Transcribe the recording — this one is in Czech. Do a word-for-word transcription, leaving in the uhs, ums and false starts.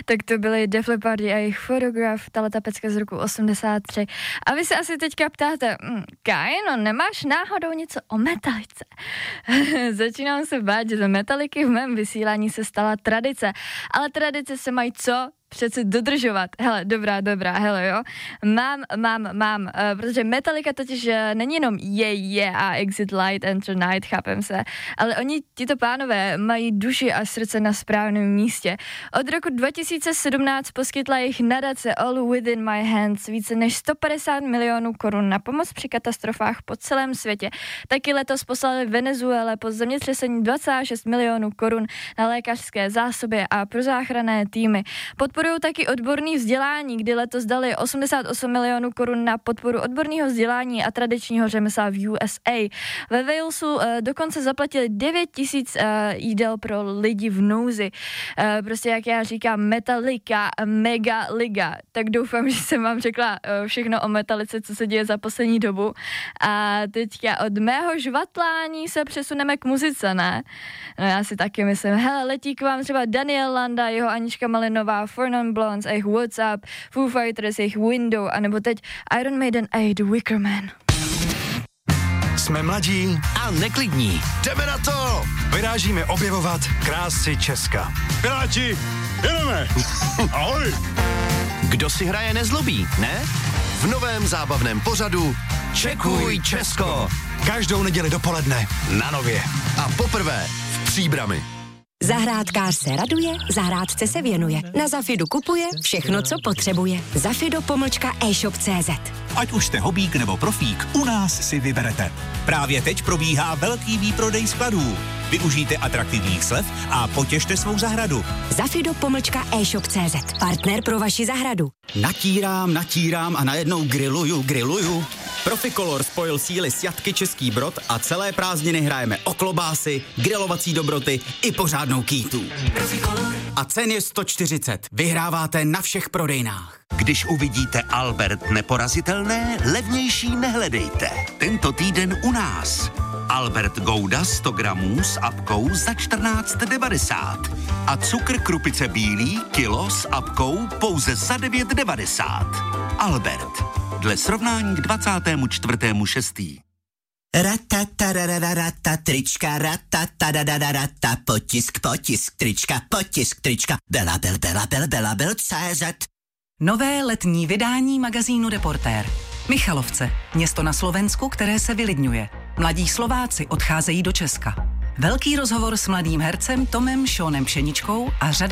Tak to byly Def Leppard a jejich Photograph, tato pecka z roku osmdesát tři. A vy se asi teďka ptáte, hm, Kaj, no nemáš náhodou něco o Metalice? Začínám se bát, že z Metaliky v mém vysílání se stala tradice, ale tradice se mají co? Přeci dodržovat. Hele, dobrá, dobrá, hele, jo. Mám, mám, mám, uh, protože Metallica totiž uh, není jenom je, je a Exit Light, Enter Night, chápem se, ale oni, tito pánové, mají duši a srdce na správném místě. Od roku dva tisíce sedmnáct poskytla jejich nadace All Within My Hands více než sto padesát milionů korun na pomoc při katastrofách po celém světě. Taky letos poslali Venezuele po zemětřesení dvacet šest milionů korun na lékařské zásoby a pro záchranné týmy. Podporují taky odborné vzdělání, kdy letos dali osmdesát osm milionů korun na podporu odborného vzdělání a tradičního řemesla v U S A. Ve Walesu uh, dokonce zaplatili devět tisíc uh, jídel pro lidi v nouzi. Uh, prostě jak já říkám, Metallica, mega liga. Tak doufám, že jsem vám řekla uh, všechno o Metalice, co se děje za poslední dobu. A teďka od mého žvatlání se přesuneme k muzice, ne? No já si taky myslím, hele, letí k vám třeba Daniel Landa, jeho Anička Malinová, Four Non Blondes a jejich What's Up, Foo Fighters, jejich Window, anebo teď Iron Maiden a jejich The Wicker Man. Jsme mladí a neklidní. Jdeme na to! Vyrážíme objevovat krásy Česka. Piráti, jedeme! Ahoj! Kdo si hraje nezlobí, ne? V novém zábavném pořadu Čekuj Česko. Každou neděli dopoledne na Nově. A poprvé v Příbrami. Zahrádkář se raduje, zahrádce se věnuje. Na Zafidu kupuje všechno, co potřebuje. Zafido pomlčka e-shop tečka cé zet. Ať už jste hobík nebo profík, u nás si vyberete. Právě teď probíhá velký výprodej skladů. Využijte atraktivních slev a potěšte svou zahradu. Zafido pomlčka e-shop tečka cé zet. Partner pro vaši zahradu. Natírám, natírám a najednou griluju, griluju. Proficolor spojil síly s Jatky Český Brod a celé prázdniny hrajeme o klobásy, grilovací dobroty i pořádnou kýtu. A cen je sto čtyřicet. Vyhráváte na všech prodejnách. Když uvidíte Albert neporazitelné, levnější nehledejte. Tento týden u nás. Albert Gouda sto gramů s apkou za čtrnáct devadesát. A cukr Krupice bílý kilo s apkou pouze za devět devadesát. Albert. Dle srovnání k dvacátému čtvrtému šestý Ratatarararata, trička, ratatadadadata, potisk, potisk, trička, potisk, trička, bela, bel, bela, bel, bela, bel, cé zet. Nové letní vydání magazínu Reportér. Michalovce, město na Slovensku, které se vylidňuje. Mladí Slováci odcházejí do Česka. Velký rozhovor s mladým hercem Tomem Šónem Pšeničkou a řada